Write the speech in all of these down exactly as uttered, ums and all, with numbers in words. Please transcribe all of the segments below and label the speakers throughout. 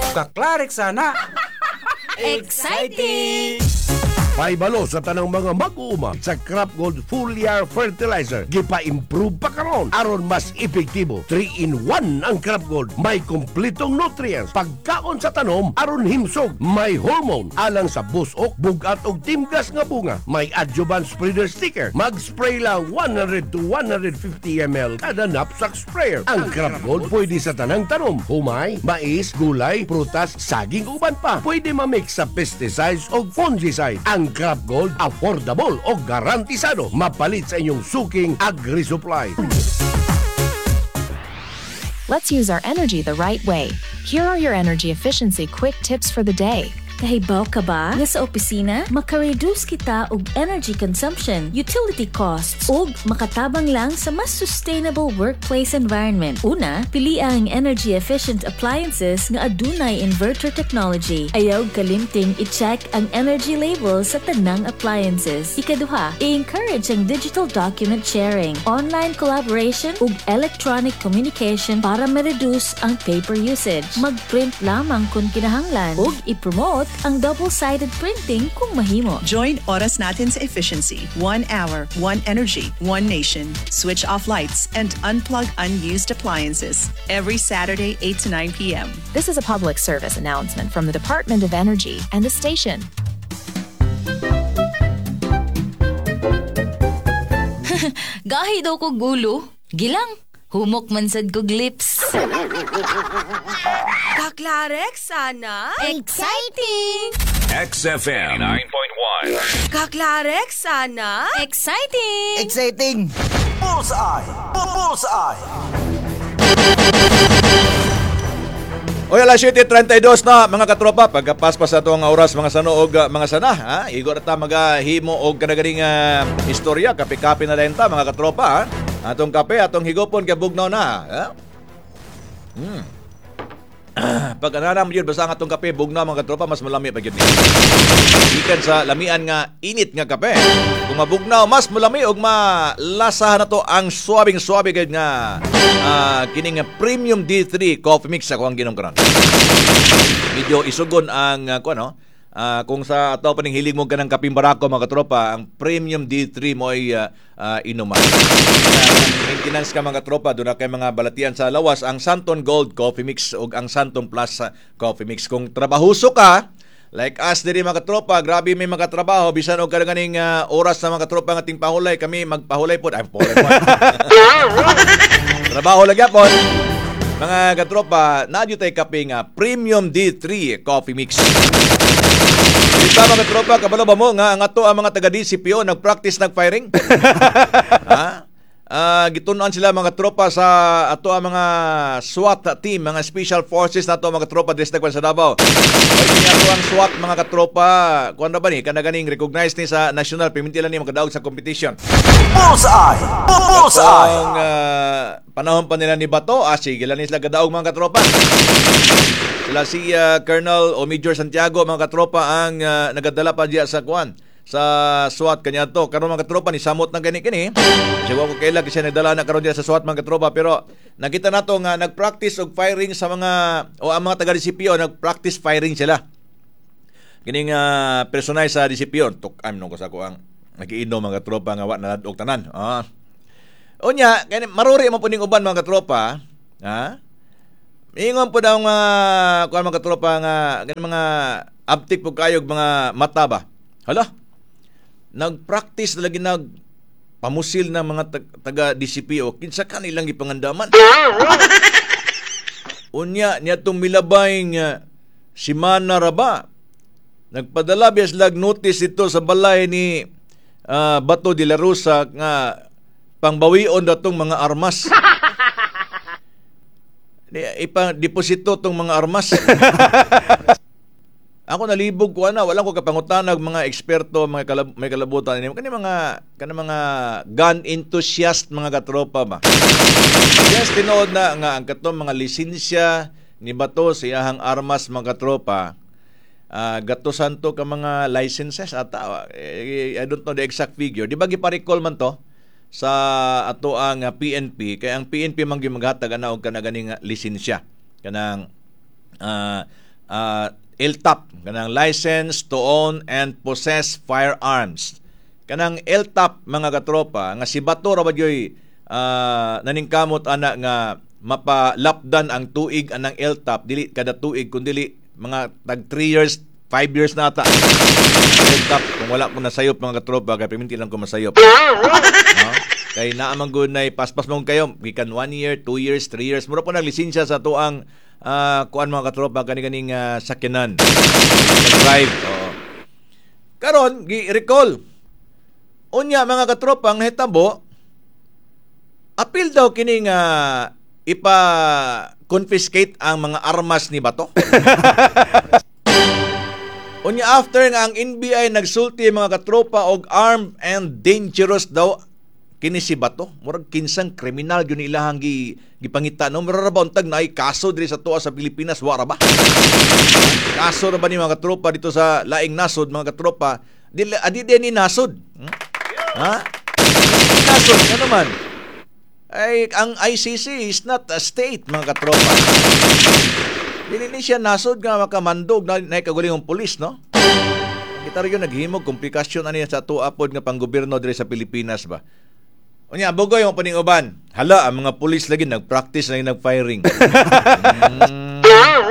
Speaker 1: Kaklarik sana.
Speaker 2: Exciting!
Speaker 3: Paibalo sa tanang mga mag-uuma sa Crop Gold Foliar Fertilizer. Gipa-improve pa karon aron mas epektibo. three in one ang Crop Gold. May kumpletong nutrients. Pagkaon sa tanom aron himsog. May hormone alang sa busok, bugat og timgas nga bunga. May adjuvant spreader sticker. Mag-spray lang one hundred to one hundred fifty milliliters kada knapsack sprayer. Ang Crop Gold pwede sa tanang tanom. Humay, mais, gulay, prutas, saging uban pa. Pwede ma-mix sa pesticides o fungicide. Ang Crop Gold, affordable o garantisado. Mapalit sa inyong suking agri-supply.
Speaker 4: Let's use our energy the right way. Here are your energy efficiency quick tips for the day.
Speaker 2: Kahibaw ka ba? Nga sa opisina, makareduce kita og energy consumption, utility costs, ug makatabang lang sa mas sustainable workplace environment. Una, pili ang energy-efficient appliances nga adunay inverter technology. Ayaw kalimting i-check ang energy label sa tanang appliances. Ikaduha, i-encourage ang digital document sharing, online collaboration, ug electronic communication para ma-reduce ang paper usage. Mag-print lamang kung kinahanglan, ug i-promote ang double-sided printing kung mahimo.
Speaker 5: Join Oras Natin sa Efficiency. One hour, one energy, one nation. Switch off lights and unplug unused appliances. Every Saturday, eight to nine p.m.
Speaker 4: This is a public service announcement from the Department of Energy and the station.
Speaker 2: Gahi daw ko gulo. Gilang, humok man sad kog lips.
Speaker 6: Kaklarek sana.
Speaker 2: Exciting!
Speaker 7: X F M nine point one.
Speaker 6: Kaklarek sana.
Speaker 2: Exciting!
Speaker 8: Exciting!
Speaker 9: Bullseye! Bullseye!
Speaker 10: O alas siyete trenta'y dos na mga katropa, pagkapaspas sa itong oras mga sano o mga sana, ha? Igor ta magahimo o kanagaling uh, istorya, kape-kape na rin ta mga katropa, ha? Atong kape, atong higopon, kabugnaw na, ha? Hmm. Pag ananam yun, basta nga itong kape, bugnaw mga katropa, mas malami pag yun. Ikan sa lamian nga, init nga kape. Kung mabugnaw, mas malami o malasahan na to ang suabing-suabe kahit nga uh, kining Premium D three Coffee Mix ako ang ginong-karan. Medyo isugon ang, uh, kung ano, Uh, kung sa ato pa ning hiling mo ka ng kaping barako mga katropa, ang Premium D three mo ay uh, uh, inuman. Uh, maintenance ka mga katropa, doon na kay mga balatian sa lawas, ang Santon Gold Coffee Mix o ang Santon Plus uh, Coffee Mix. Kung trabahuso ka, like us diri mga katropa, grabe may mga trabaho, bisan og kaganing uh, oras sa mga katropa ng ating pahulay, kami magpahulay po. Ay, pahulay po. Trabaho lagi po. Mga katropa, nadyo tayo kaping uh, Premium D three Coffee Mix. Dito mga tropa, kabalo ba mo nga ang ato ang mga taga-D C P O nag-practice nag-firing? Ha? Uh, gitunan sila mga tropa sa ato ang mga SWAT team, mga Special Forces na ato mga tropa District one sa Davao. Ay ato ang SWAT mga katropa, kuan na ba ni kanaganing recognized ni sa national pimintilan ni magadaog sa competition.
Speaker 9: Bullseye! Bullseye!
Speaker 10: Ang uh, panahon pa nila ni Bato, ah sige lang sila gadaog mga katropa. Sila si uh, Colonel o Major Santiago mga katropa ang uh, nagadala pa diya sa kuan sa SWAT kanya to. Karon mga katropa ni samot ng kani-kini. Siya ko kailan kasi nagdala na karon diya sa SWAT mga katropa, pero nakita nato nga nag-practice og firing sa mga o ang mga taga-D C P O nag-practice firing sila. Kining uh, personal sa D C P O tuk-am no ko sa ko ang nagiinom mga katropa nga wa naladog tanan. Ah. Unya, kani maruri man puning uban mga katropa, ha? Ingon po daw nga uh, kuan mga katropa nga ganun mga abtik po kayog mga mata ba. Hala. Nag-practice na lagi nag pamusil na mga tag- taga D C P O kinsa kanilang gipangandaman. Unya niya tong milabay nga si Mana Raba. Nagpadala bias lag notice ito sa balay ni uh, Bato de la Rosa nga pangbawion datong mga armas. Ipa-deposito tong mga armas. Ako nalibog ko ana, wala ko kapangutanag mga eksperto, mga kalab- may kalabutan nimo. Kani mga kana mga gun enthusiast mga katropa ba. Yes, tinood na nga ang katong mga lisensya ni Bato sa iyahang armas mga katropa. Uh, gatusan to ka mga licenses ata. I don't know the exact figure. Di ba gipa-recall man to sa ato ang uh, P N P, kaya ang P N P man gyud maghatag ana og kanaganing lisensya kanang uh, uh, L T A P, kanang License to Own and Possess Firearms. Kanang L T A P, mga katropa, nga si Bato ra ba yoy uh, naningkamot ana nga mapalapdan ang tuig anang L T A P, dili kada tuig kundi mga tag three years, five years na ata. L T A P, kung wala ko nasayop mga katropa, kaya piminti lang ko masayop. No? Kay naamang good na paspas mong kayo, gikan one year, two years, three years. Mura po naglisensya sa tuang uh, kuan mga katropa, kani-kaning uh, sakyanan. Drive. Oh. Karon, gi-recall. Unya mga katropa, ang hitabo, apil daw kining uh, ipa-confiscate ang mga armas ni Bato. Unya after nga ang N B I nagsulti mga katropa og armed and dangerous daw kini si Bato, murag kinsang kriminal yun ilahang gi, gipangita. No? Mura ba untag na ay kaso diri sa tuwa sa Pilipinas, wara ba? Kaso na ba ni mga katropa dito sa laing nasod, mga katropa? Di, adi din ni nasod. Hmm? Ha? Nasod, ano man? Ay, ang I C C is not a state, mga katropa. Dili ni siya nasod nga makamandog na, na ikaguling ang polis, no? Kita rin yung naghimog, komplikasyon ano yan sa tuapod nga panggobyerno diri sa Pilipinas ba? Unya, bugoy yung paninguban. Hala, ang mga pulis lagi nag-practice lagi nag-firing. mm.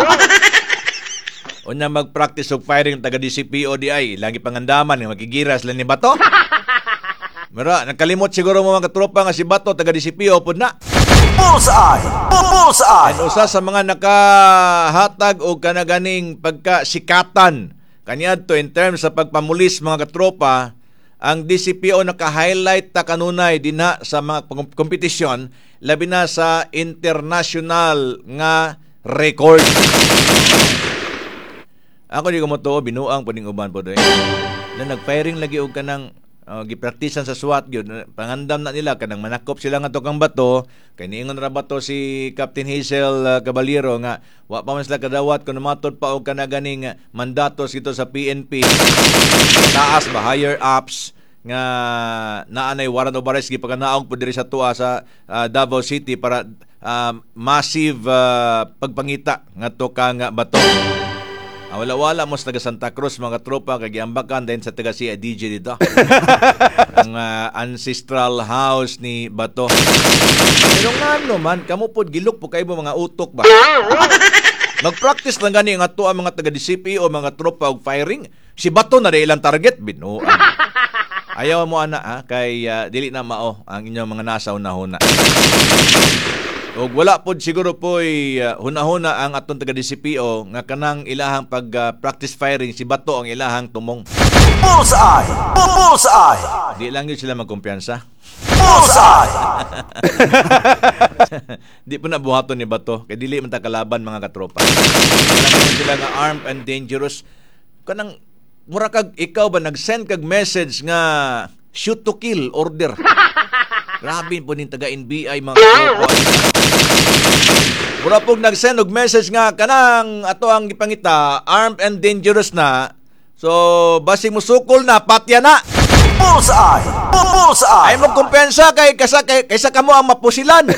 Speaker 10: Unya, mag-practice og firing taga D C P O di ay. Lagi pangandaman, magigiras lang ni Bato. Mira, nakalimot siguro mo mga katropa nga si Bato taga D C P O pod na.
Speaker 9: Bullseye! Bullseye!
Speaker 10: And usa sa mga nakahatag o kanaganing pagkasikatan kanya to in terms sa pagpamulis mga katropa, ang D C P O naka-highlight ta kanunay dinha sa mga kompetisyon, labi na sa international nga record. Ako di ko mo to, binuang po ning uban po doon. Na nag-firing lagi og kanang uh, gipraktisan sa SWAT yun. Pangandam na nila kanang manakop sila nga tukang bato. Kay niingon ra bato si Captain Hazel uh, Caballero nga wa pa man sila kadawat kung namatod pa og kanaganing mandatos ito sa P N P. Taas ba higher ups nga naanay warrant of arrest gipaganaong pud diri sa tuwa sa uh, Davao City para uh, massive uh, pagpangita ngadto ka nga bato. Ah, wala-wala mo sa taga Santa Cruz mga tropa kay giambakan din sa taga si D J dito. Ang uh, ancestral house ni Bato. Pero nga naman kamo pod gilok po kay mga utok ba. Mag-practice lang gani nga to ang mga taga D C P o mga tropa og firing. Si Bato na di ilang target binuan. Ayaw mo ana ha kay uh, dili na mao ang inyong mga nasa una-una. Og wala pod siguro po'y uh, hunahuna ang atong taga D C P O nga kanang ilahang pag uh, practice firing si Bato ang ilahang tumong.
Speaker 9: Bullseye! Bullseye!
Speaker 10: Di lang yun sila magkumpiyansa.
Speaker 9: Bullseye!
Speaker 10: Di po nabuhaton ni Bato kay dili man ta kalaban mga katropa. Alam sila nga armed and dangerous. Kanang mura kag ikaw ba nag-send kag message nga shoot to kill order. Grabe po ning taga N B I mga katropa. Mura pong nag-send og message nga kanang ato ang gipangita armed and dangerous na. So basi mo sukol na patya na.
Speaker 9: Bullseye! Bullseye!
Speaker 10: Ay mo kumpensa kay kaysa kay, kaysa kamo ang mapusilan.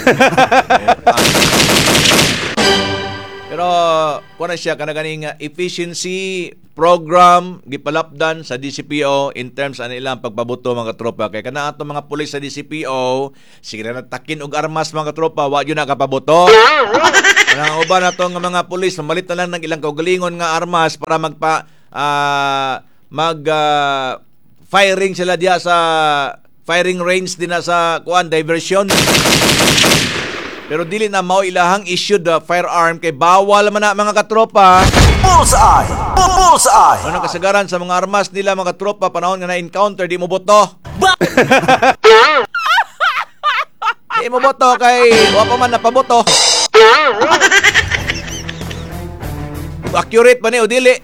Speaker 10: Pero kuno siya kanaganing efficiency program gipalapdan sa D C P O in terms an ilang pagpabuto mga tropa kay kana ato mga pulis sa D C P O sige na takin og armas mga tropa wa gyud na kapabuto. Kanang uban ato nga mga pulis mamalit na lang ng ilang kaugalingon nga armas para magpa uh, mag uh, firing sila diya sa firing range din na sa kuan diversion. Pero dili na mao ilahang issued the firearm kay bawal man na mga katropa.
Speaker 9: Bullseye! Bullseye!
Speaker 10: Ano kasagaran sa mga armas nila mga katropa panahon nga na-encounter di mo boto. Di mo boto kay wa pa man napaboto. Accurate ba ni o dili?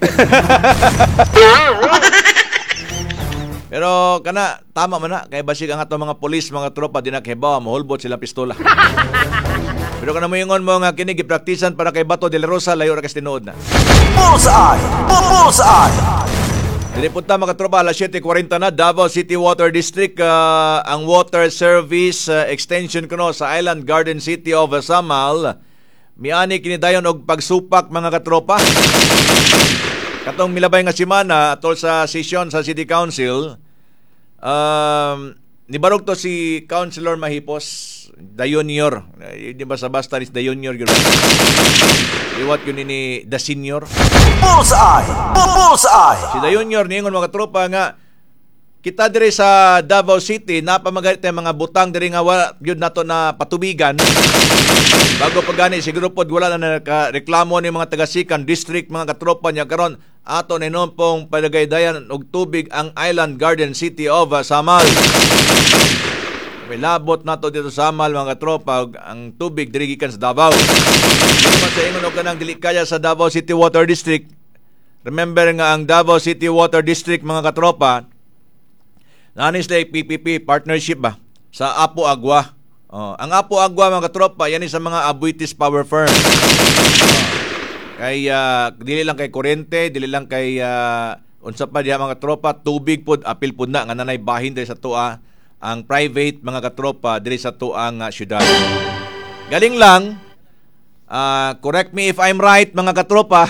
Speaker 10: Pero kana tama man na kay basig ang ato mga pulis mga tropa di nakahibaw mahulbot sila pistola. Pero kana moingon mo nga kini gipraktisan para kay Bato de la Rosa layo ra kas tinuod na.
Speaker 9: Bullseye! Bullseye!
Speaker 10: Dili punta mga tropa alas seven forty na Davao City Water District uh, ang water service uh, extension kuno sa Island Garden City of Samal miani kini dayon og pagsupak mga katropa. Katong milabay nga semana atol sa session sa City Council, um, nibarog to si Councilor Mahipos, Dayon Yor. Di ba sa basta is Dayon Yor yun? Iwat yun ni The Senior.
Speaker 9: Bullseye! Bullseye!
Speaker 10: Si Dayon Yor, ningon mga tropa nga, kita diri sa Davao City, napamagalit ng mga butang diri nga wala yun nato na patubigan. Bago pa gani, siguro po wala na nakareklamo ni mga taga-Sikan District, mga katropa niya karon ato na noon pong palagaydayan og tubig ang Island Garden City of uh, Samal. May labot nato dito sa Samal, mga katropa, ang tubig diri gikan sa Davao. Hindi man sa ingon og kanang dili kaya sa Davao City Water District. Remember nga ang Davao City Water District, mga katropa, nanis na P P P partnership ba sa Apo Agua. Oh, ang Apo Agua, mga katropa, yan sa mga Abuitis Power Firm. Oh, kay uh, dili lang kay kurente, dili lang kay uh, unsa pa diha, mga katropa, tubig pod, apil pod na nga nanay bahin diri sa tua ang private, mga katropa, diri sa tuang uh, syudad. Galing lang, uh, correct me if I'm right, mga katropa.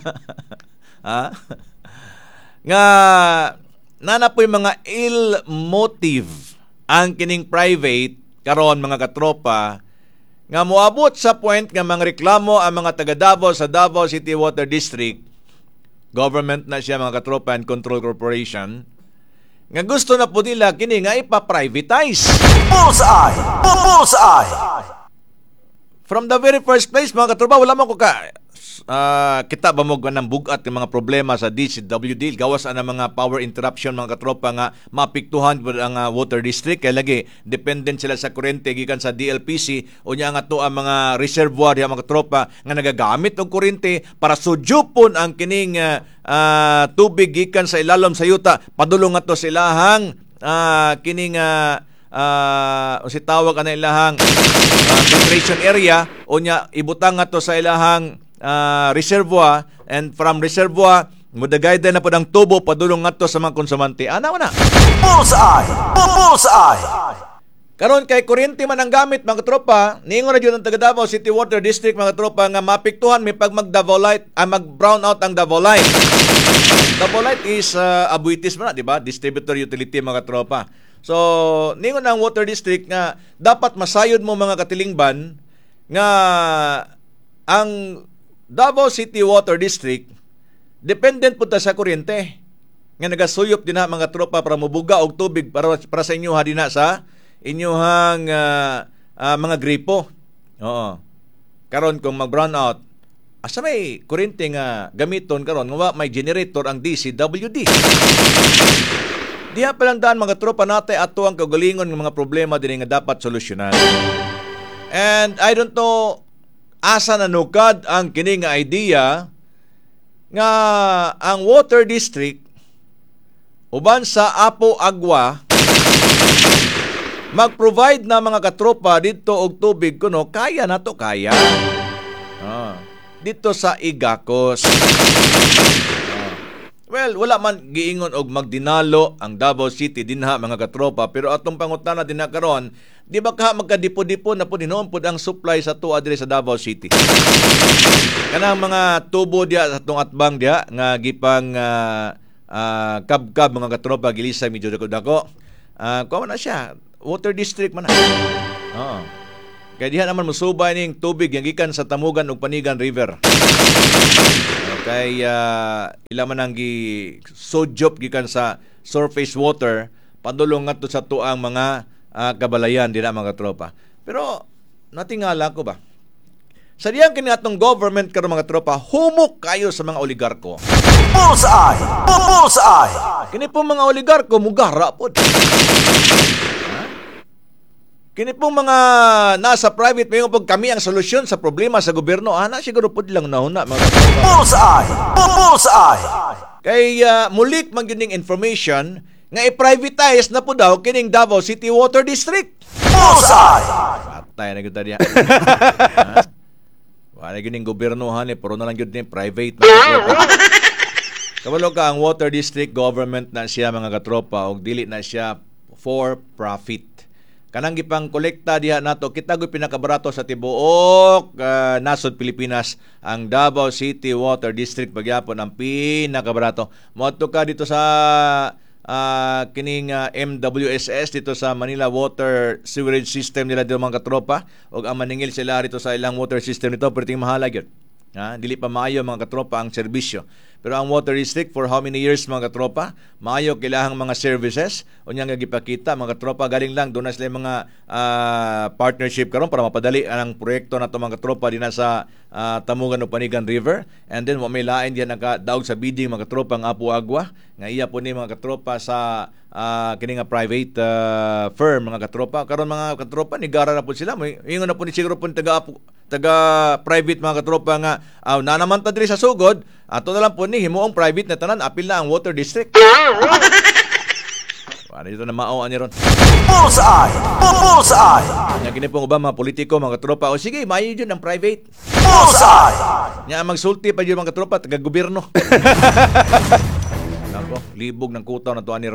Speaker 10: Ha? Nga nana po'y mga ill motive ang kining private karon, mga katropa, nga moabot sa point nga mga reklamo ang mga taga Davao sa Davao City Water District, government na siya, mga katropa, and Control Corporation, nga gusto na po nila kini nga ipa-privatize.
Speaker 9: Bullseye! Bullseye!
Speaker 10: From the very first place, mga katropa, wala mo ko ka Uh, kita ba mo ng bugat ng mga problema sa D C W D, gawas ang mga power interruption, mga katropa, nga mapiktuhan ang uh, water district, kaya lagi dependent sila sa kuryente gikan sa D L P C, o niya nga to ang mga reservoir ya, mga katropa, nga nagagamit og kuryente para sudyupon ang kining uh, uh, tubig gikan sa ilalom sa yuta padulong nga to sa ilahang uh, kining uh, uh, o si tawag ana ilahang uh, filtration area, o niya ibutang nga to sa ilahang Uh, reservoir, and from reservoir mudagay din na po ang tubo padulong ngadto sa mga konsumante. Ana na.
Speaker 9: Bullseye! Bullseye!
Speaker 10: Karon kay kuryente man ang gamit, mga tropa, niingon na jud ang taga Davao City Water District, mga tropa, nga mapiktuhan may pag mag Davao Light, ah, mag brown out ang Davao Light. Davao Light is uh, Abuitis man, di ba? Distributor utility, mga tropa. So, niingon ang Water District nga dapat masayod mo, mga katilingban, nga ang Davao City Water District dependent po ta sa kuryente nga nagasuyop din na, mga tropa, para mubuga og tubig para para sa inyo ha din na sa inyuhang uh, uh, mga gripo. Oo. Karon kung mag brown out, asa may kuryente nga gamiton karon nga may generator ang D C W D. Diha pa lang daan, mga tropa, natay ato ang kagalingon ng mga problema din nga dapat solusyonan. And I don't know asa nanukad ang kining idea nga ang water district uban sa Apo Agua mag-provide na, mga katropa, dito og tubig kuno, kaya na to, kaya. Ah, dito sa Igacos. Ah. Well, wala man giingon og magdinalo ang Davao City dinha, mga katropa, pero atong pangutana dinha karon, di ba ka magkadipo-dipo na po dinoon po ang supply sa tuwa diri sa Davao City? Kanang mga tubo diya sa atong atbang diya nga gipang uh, uh, kab-kab, mga katropa, gilisay medyo dako-dako. Uh, kuha na siya, water district man na. Oo. Kaya diha naman musubay ning tubig yang gikan sa Tamugan ug Panigan River. Okay, uh, ila man ang gi sodyop gikan sa surface water padulong ngadto sa tuang mga uh, kabalayan dira, mga tropa. Pero natingala ko ba, sa diyang kinatong government karon, mga tropa, humok kayo sa mga oligarko.
Speaker 9: Bullseye! Bullseye!
Speaker 10: Kini po mga oligarko mugara pod. Kini pong mga nasa private, may pag kami ang solusyon sa problema sa gobyerno, ana siguro po lang nahuna, mga katropa.
Speaker 9: Bullseye! Bullseye!
Speaker 10: Kay uh, mulik man gining information nga i-privatize na po daw kining Davao City Water District.
Speaker 9: Bullseye!
Speaker 10: Patay na gyud diya. Wala gining gobyernohan eh, pero na lang gyud ni private. Kabalo ka, ang water district government na siya, mga katropa, og dili na siya for profit. kanang gipang kolekta diha nato kita gyud pinakabarato sa tibuok uh, nasod Pilipinas ang Davao City Water District pagyapon ang pinakabarato. Moadto ka dito sa uh, kining uh, M W S S dito sa Manila Water Sewerage System nila dito mga katropa ug ang maningil sila dito sa ilang water system nito perting mahala gyud. Ha, dili pa maayo mga katropa ang serbisyo. Pero ang water district for how many years mga katropa, maayo kilahang mga services unya nga gipakita mga katropa galing lang doon na sila mga uh, partnership karon para mapadali ang proyekto nato mga katropa dinha sa uh, Tamugan ug Panigan River, and then wa may lain diyan nagadaog sa bidding mga katropa ang Apu Agua nga iya po ni mga katropa sa uh, kini nga private uh, firm mga katropa. Karon mga katropa nigara na po sila, ingon na po ni siguro po taga Apu taga private mga katropa nga uh, na naman ta diri sa sugod ato na lang po ni himuong private na tanan apil na ang water district. Para dito na mao ani ron.
Speaker 9: Bullseye! Bullseye!
Speaker 10: Nya kini pong ubang mga politiko mga katropa o sige maayo jud ang private.
Speaker 9: Bullseye!
Speaker 10: Nya magsulti pa jud mga katropa taga gobyerno. Nako, libog ng kutaw na to ani ron.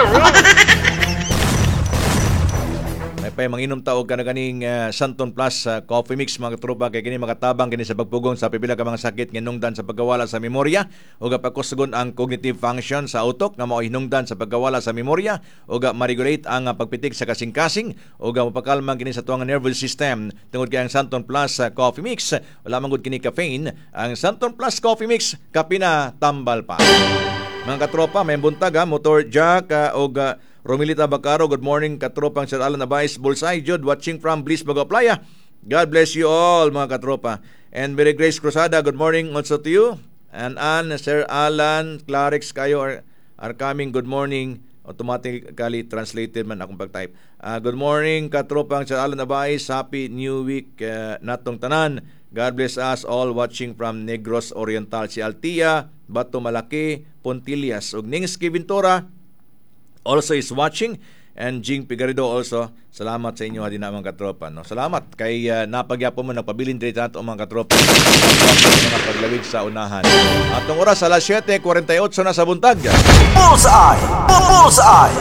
Speaker 10: May pay manginom ta og kanaganing uh, Santon Plus uh, coffee mix mga katropa kay kini makatabang kini sa pagpugong sa pipila ka mga sakit nga hinungdan sa pagkawala sa memorya ug pagkusugon ang cognitive function sa utok nga mao hinungdan sa pagkawala sa memorya ug ma-regulate ang uh, pagpitik sa kasing-kasing ug mapakalma kini sa tuwang nervous system tungod kay ang Santon Plus uh, coffee mix wala man gud kini caffeine. Ang Santon Plus coffee mix kapina tambal pa. Mga katropa may buntag ha, motor jack uh, ug uh, Romilita Bacaro, good morning katropang Sir Alan Abais, Bullseye Jud, watching from Bliss, Bago Playa. God bless you all mga katropa. And Mary Grace Cruzada, good morning also to you. And Ann, Sir Alan, Clarix kayo are, are coming, good morning. Automatically translated man akong pag-type. Uh, good morning katropang Sir Alan Abais, happy new week uh, natong tanan. God bless us all watching from Negros Oriental. Si Altia, Bato Malaki, Pontillas, ug Ningski Ventura also is watching, and Jing Pigarido also. Salamat sa inyo din mga katropa. No? Salamat kay uh, napagyapo mo nagpabilin dito nato mga katropa. Mga paglawig sa unahan. Atong oras alas siyete forty-eight na sa buntag.
Speaker 9: Bullseye! Bullseye!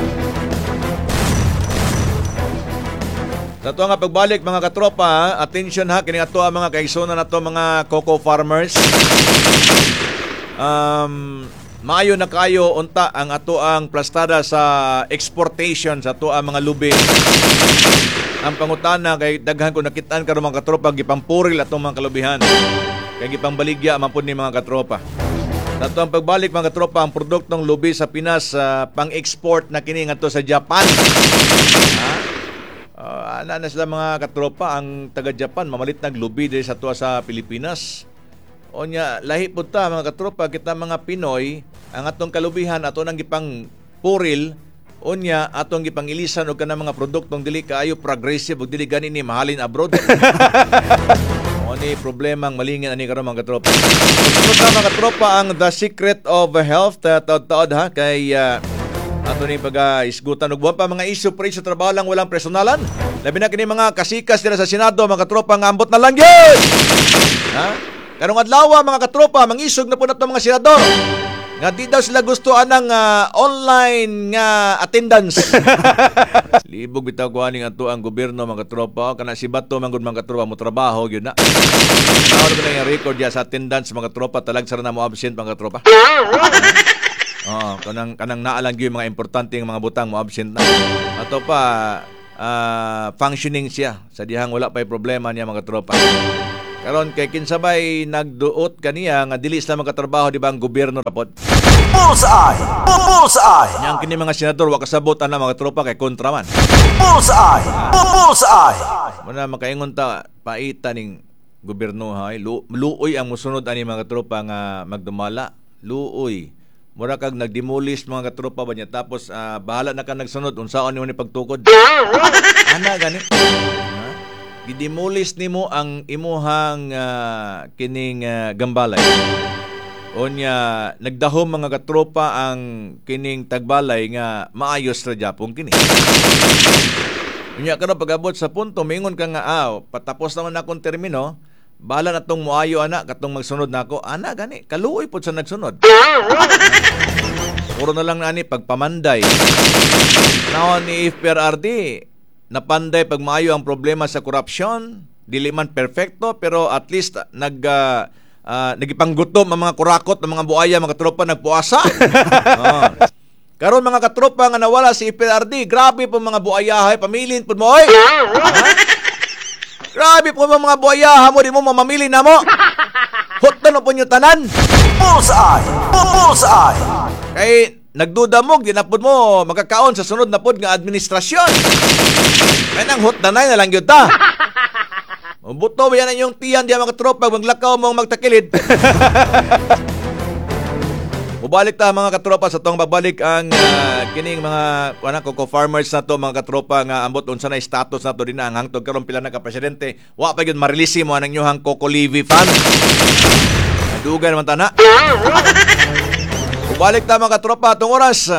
Speaker 10: Sa ito nga pagbalik mga katropa, attention ha, kini ato ang mga kaigsoon na to mga cocoa farmers. Um... Maayo na kayo unta ang ato ang plastada sa exportation sa ato ang mga lubi. Ang pangutana kay daghan ko nakitaan karon mga katropa gipampuril atong mga kalubihan. Kay gipangbaligya man pud ni mga katropa. Sa ato ang pagbalik mga katropa ang produktong lubi sa Pinas uh, pang-export na kini ngadto sa Japan. Ha? Uh, ana na sila mga katropa ang taga Japan mamalit nag lubi diri sa ato sa Pilipinas. Onya lahi pud ta mga katropa kita mga Pinoy ang atong kalubihan ato nang gipang puril unya atong gipang ilisan og kanang mga produktong dili kaayo progressive ug dili gani ni mahalin abroad. Oni problema ang malingin ani karon mga katropa. Sunod na mga katropa ang The Secret of Health uh, taod-taod ha kay uh, ato ni pag-isgutan og buwan pa mga issue pre sa trabaho lang walang personalan. Labi na kini mga kasikas dira sa Senado mga katropa nga ambot na lang gyud. Ha? Karong adlaw mga katropa, mangisog na po nato mga senador. Nga di daw sila gusto anang uh, online nga attendance. Libog bitaw ko aning ato ang gobyerno mga katropa. Kana si Bato manggod mga katropa mo trabaho gyud na. Ano ba na yung record ya sa attendance mga katropa talag sara na mo absent mga katropa. Oh, kanang kanang naalang gyud mga importante nga mga butang mo absent na. Ato pa uh, functioning siya. Sa dihang wala pay problema niya mga katropa. Karon kay kinsabay nagduot kaniya nga dili sila magkatrabaho di ba ang gobyerno rapod.
Speaker 9: Bullseye! Bullseye!
Speaker 10: Yang kini mga senador wa kasabot ana mga tropa kay kontra man.
Speaker 9: Bullseye! Bullseye!
Speaker 10: Muna makaingon ta paita ning gobyerno hay Lu- luoy ang musunod ani mga tropa nga magdumala. Luoy. Mura kag nagdemolish mga katropa ba niya tapos uh, bahala na ka nagsunod unsaon nimo ni pagtukod. Ana gani. Gidemolish nimo ang imuhang uh, kining uh, gambalay. Onya nagdahom mga katropa ang kining tagbalay nga maayos ra Japon kini. Unya karon pag-abot sa punto mingon ka nga aw, patapos naman akong termino, bala na tong moayo ana katong magsunod nako. Ana gani, kaluoy pud sa nagsunod. Puro na lang ani pagpamanday. Naon ni F P R R D napanday pag maayo ang problema sa korupsyon, dili man perfecto pero at least uh, nag uh, uh, nagipanggutom ang mga kurakot ng mga buaya, mga katropa nagpuasa. Oh. Karon mga katropa nga nawala si P R D, grabe po mga buayahay, pamilin po mo oy. Grabe po mga buayaha mo, di mo mamamili na mo. Hot na po nyo tanan.
Speaker 9: Bullseye! Bullseye!
Speaker 10: Kay nagduda mo, ginapod mo magkakaon sa sunod na pod nga administrasyon. Kaya nang hot na na lang yun ta. Buto ba yan ang yung tiyan diya mga katropa maglakaw mong magtakilid. Mubalik ta mga katropa sa tong babalik ang uh, kining mga wanang coco farmers na to mga katropa nga ambot unsa na status na to din ang hangtod karon pila na ka presidente wa pa gyud ma-release mo anang inyong Coco Levy Fund. Dugan man tana. Mubalik ta mga katropa tong oras.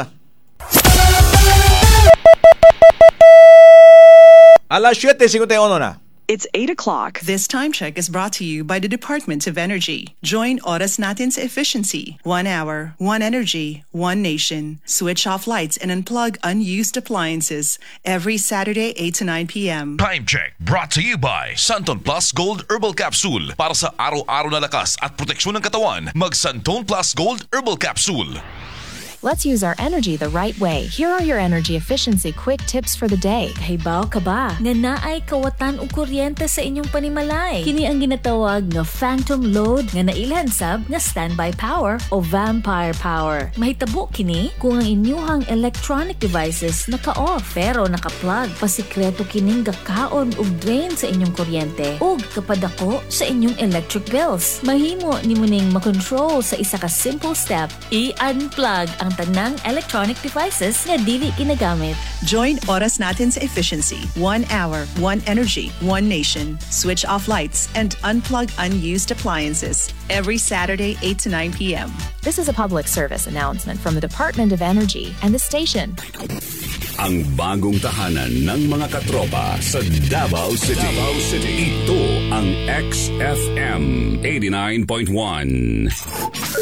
Speaker 10: Alas siyete singkuntayon na.
Speaker 5: It's eight o'clock. This time check is brought to you by the Department of Energy. Join Oras Natin's efficiency. One hour, one energy, one nation. Switch off lights and unplug unused appliances. Every Saturday, eight to nine p.m.
Speaker 7: Time check brought to you by Santon Plus Gold Herbal Capsule. Para sa araw-araw na lakas at proteksyon ng katawan, mag Santon Plus Gold Herbal Capsule.
Speaker 4: Let's use our energy the right way. Here are your energy efficiency quick tips for the day.
Speaker 2: Hibaw ka ba? Nga naay kawatan o kuryente sa inyong panimalay. Kini ang ginatawag nga phantom load nga nailhan sab nga standby power o vampire power. Mahitabo kini kung ang inyuhang electronic devices naka-off pero naka-plug. Pasikreto kining gakaon ug drain sa inyong kuryente ug kapadako sa inyong electric bills. Mahimo nimo ning makontrol sa isa ka simple step. I-unplug ang tanang electronic devices nga dili ginagamit.
Speaker 5: Join Oras Natin's efficiency. One hour, one energy, one nation. Switch off lights and unplug unused appliances. Every Saturday, eight to nine p.m.
Speaker 4: This is a public service announcement from the Department of Energy and the station.
Speaker 1: Ang bagong tahanan ng mga katropa sa Davao City. Davao City. Ito ang X F M eighty-nine point one.